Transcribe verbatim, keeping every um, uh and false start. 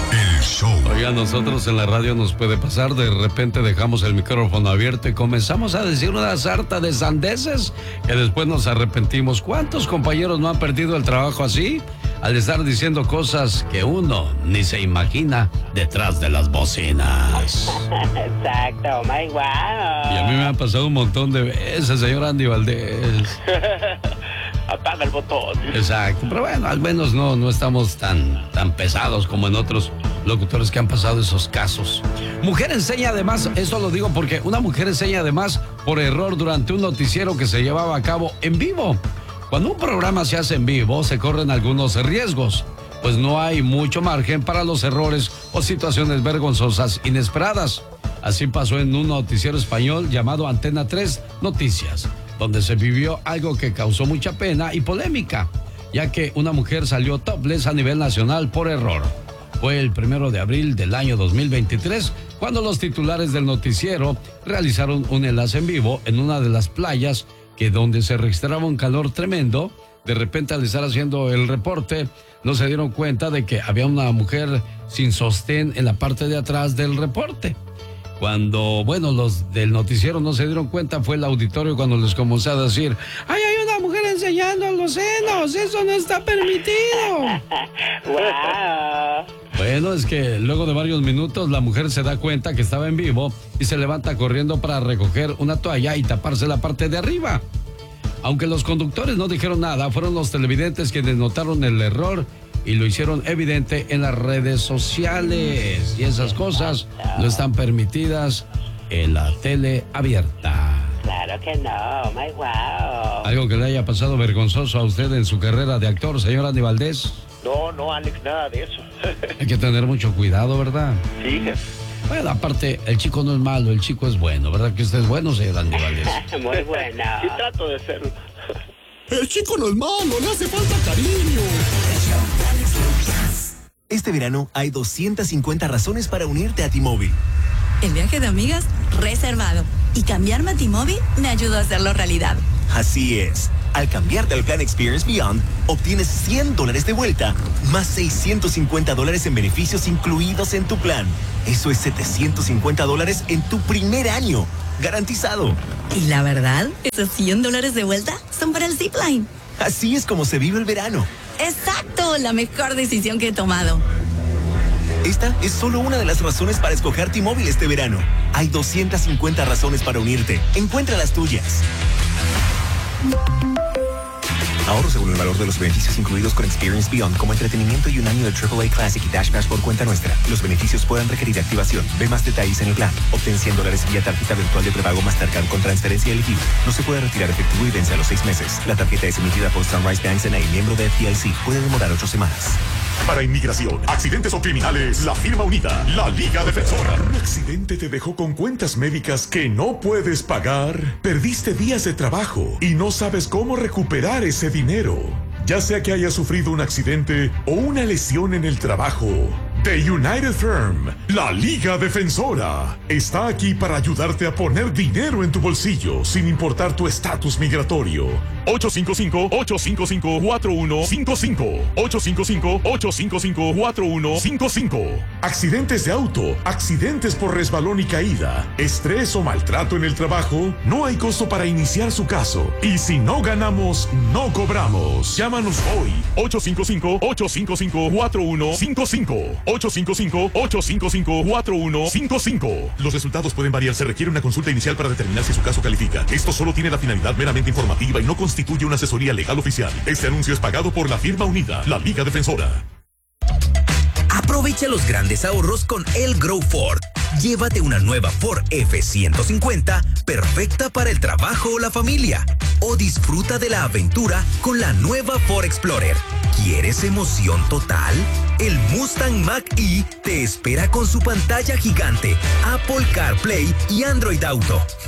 El show. Oiga, nosotros en la radio nos puede pasar, de repente dejamos el micrófono abierto y comenzamos a decir una sarta de sandeces que después nos arrepentimos. ¿Cuántos compañeros no han perdido el trabajo así? Al estar diciendo cosas que uno ni se imagina detrás de las bocinas. Exacto, my wow. Y a mí me ha pasado un montón de veces, señor Andy Valdés. Apaga el botón. Exacto, pero bueno, al menos no, no estamos tan, tan pesados como en otros locutores que han pasado esos casos. Mujer enseña además, esto lo digo porque una mujer enseña además por error durante un noticiero que se llevaba a cabo en vivo. Cuando un programa se hace en vivo, se corren algunos riesgos, pues no hay mucho margen para los errores o situaciones vergonzosas inesperadas. Así pasó en un noticiero español llamado Antena tres Noticias, donde se vivió algo que causó mucha pena y polémica, ya que una mujer salió topless a nivel nacional por error. Fue el primero de abril del año dos mil veintitrés, cuando los titulares del noticiero realizaron un enlace en vivo en una de las playas que donde se registraba un calor tremendo. De repente, al estar haciendo el reporte, no se dieron cuenta de que había una mujer sin sostén en la parte de atrás del reporte. Cuando, bueno, los del noticiero no se dieron cuenta, fue el auditorio cuando les comenzó a decir: ¡ay, hay una mujer enseñando los senos! ¡Eso no está permitido! Wow. Bueno, es que luego de varios minutos la mujer se da cuenta que estaba en vivo y se levanta corriendo para recoger una toalla y taparse la parte de arriba. Aunque los conductores no dijeron nada, fueron los televidentes quienes notaron el error y lo hicieron evidente en las redes sociales. Y esas cosas no están permitidas en la tele abierta. Claro que no, my wow. ¿Algo que le haya pasado vergonzoso a usted en su carrera de actor, señor Andy Valdés? No, no, Alex, nada de eso. Hay que tener mucho cuidado, ¿verdad? Sí, jefe. Bueno, aparte, el chico no es malo, el chico es bueno, ¿verdad que usted es bueno, señor Andy Valdés? Muy bueno. Sí, trato de serlo. El chico no es malo, le hace falta cariño. Este verano hay doscientas cincuenta razones para unirte a T-Mobile. El viaje de amigas, reservado. Y cambiarme a T-Mobile me ayudó a hacerlo realidad. Así es. Al cambiarte al plan Experience Beyond, obtienes cien dólares de vuelta, más seiscientos cincuenta dólares en beneficios incluidos en tu plan. Eso es setecientos cincuenta dólares en tu primer año. Garantizado. Y la verdad, esos cien dólares de vuelta son para el Zipline. Así es como se vive el verano. Exacto, la mejor decisión que he tomado. Esta es solo una de las razones para escoger T-Mobile este verano. Hay doscientas cincuenta razones para unirte. Encuentra las tuyas. Ahorro según el valor de los beneficios incluidos con Experience Beyond, como entretenimiento y un año de triple A Classic y Dash Pass por cuenta nuestra. Los beneficios pueden requerir activación. Ve más detalles en el plan. Obtén cien dólares vía tarjeta virtual de prepago Mastercard con transferencia elegible. No se puede retirar efectivo y vence a los seis meses. La tarjeta es emitida por Sunrise Banks N A, miembro de F D I C. Puede demorar ocho semanas. Para inmigración, accidentes o criminales, la firma unida, la Liga Defensora. ¿Un accidente te dejó con cuentas médicas que no puedes pagar? ¿Perdiste días de trabajo y no sabes cómo recuperar ese dinero? Ya sea que hayas sufrido un accidente o una lesión en el trabajo, The United Firm, la Liga Defensora, está aquí para ayudarte a poner dinero en tu bolsillo sin importar tu estatus migratorio. ocho cinco cinco, ocho cinco cinco, cuatro uno cinco cinco. ocho cinco cinco, ocho cinco cinco, cuatro uno cinco cinco. Accidentes de auto, accidentes por resbalón y caída, estrés o maltrato en el trabajo, no hay costo para iniciar su caso. Y si no ganamos, no cobramos. Llámanos hoy. ocho cinco cinco, ocho cinco cinco, cuatro uno cinco cinco. ocho cinco cinco, ocho cinco cinco, cuatro uno cinco cinco. Los resultados pueden variar. Se requiere una consulta inicial para determinar si su caso califica. Esto solo tiene la finalidad meramente informativa y no constituye una asesoría legal oficial. Este anuncio es pagado por la firma unida, la Liga Defensora. Aprovecha los grandes ahorros con El Grow Ford. Llévate una nueva Ford F ciento cincuenta, perfecta para el trabajo o la familia. O disfruta de la aventura con la nueva Ford Explorer. ¿Quieres emoción total? El Mustang Mach-E te espera con su pantalla gigante, Apple CarPlay y Android Auto.